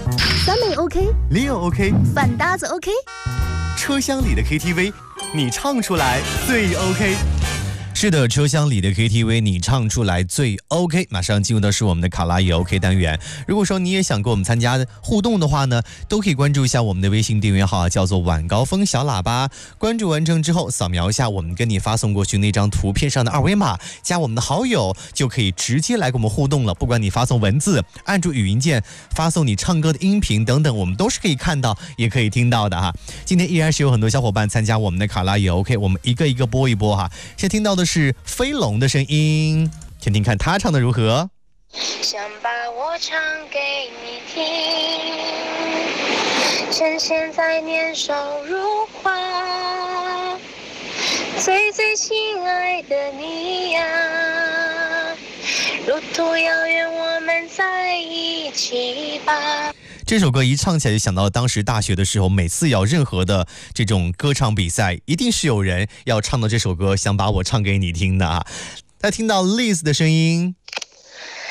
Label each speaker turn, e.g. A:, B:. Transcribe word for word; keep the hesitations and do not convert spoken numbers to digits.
A: 三妹 OK，Leo
B: OK，
A: 饭搭子 OK，
B: 车厢里的 K T V， 你唱出来最 OK。
C: 是的，车厢里的 K T V 你唱出来最 OK。马上进入的是我们的卡拉也 OK 单元。如果说你也想跟我们参加互动的话呢，都可以关注一下我们的微信订阅号，叫做晚高峰小喇叭。关注完成之后，扫描一下我们跟你发送过去那张图片上的二维码，加我们的好友，就可以直接来跟我们互动了。不管你发送文字，按住语音键发送你唱歌的音频等等，我们都是可以看到也可以听到的哈。今天依然是有很多小伙伴参加我们的卡拉也 OK， 我们一个一个播一播哈。先听到的是飞龙的声音，听听看他唱的如何。
D: 想把我唱给你听，趁现在年少如花，最最亲爱的你呀，路途遥远，我们在一起吧。
C: 这首歌一唱起来就想到当时大学的时候，每次有任何的这种歌唱比赛，一定是有人要唱到这首歌，想把我唱给你听的啊。再听到 Liz 的声音，